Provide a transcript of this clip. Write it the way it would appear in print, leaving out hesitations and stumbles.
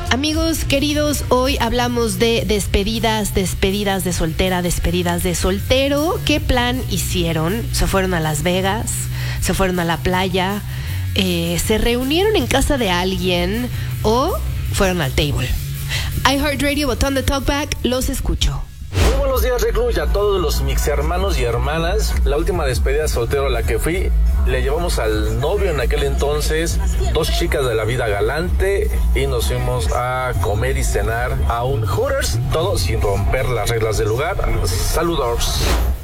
Amigos queridos, hoy hablamos de despedidas de soltera, despedidas de soltero. ¿Qué plan hicieron? ¿Se fueron a Las Vegas? ¿Se fueron a la playa? ¿Se reunieron en casa de alguien? ¿O fueron al table? iHeartRadio, botón de talkback, los escucho. Muy buenos días, Reclu, y a todos los mix hermanos y hermanas. La última despedida soltero a la que fui, le llevamos al novio en aquel entonces, 2 chicas de la vida galante, y nos fuimos a comer y cenar a un Hooters, todo sin romper las reglas del lugar. Saludos.